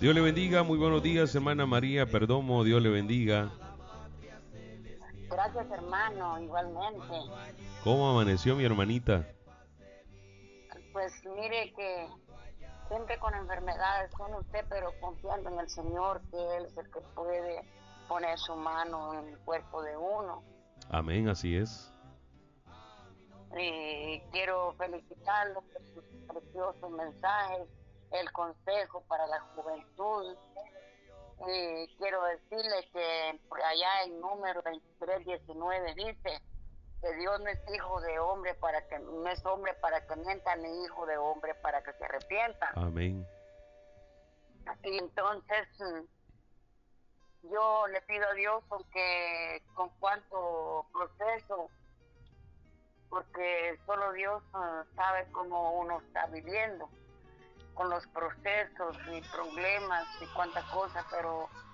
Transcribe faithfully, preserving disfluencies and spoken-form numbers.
Dios le bendiga, muy buenos días, hermana María Perdomo, Dios le bendiga. Gracias, hermano, igualmente. ¿Cómo amaneció mi hermanita? Pues mire que siempre con enfermedades con usted, pero confiando en el Señor, que Él es el que puede poner su mano en el cuerpo de uno. Amén, así es. Y quiero felicitarlo por sus preciosos mensajes, el consejo para la juventud. Y quiero decirle que por allá en número veintitrés diecinueve dice que Dios no es hijo de hombre para que, no es hombre para que mienta, ni hijo de hombre para que se arrepienta. Amén. Y entonces yo le pido a Dios porque con cuánto proceso, porque solo Dios uh, sabe cómo uno está viviendo, con los procesos y problemas y cuántas cosas, pero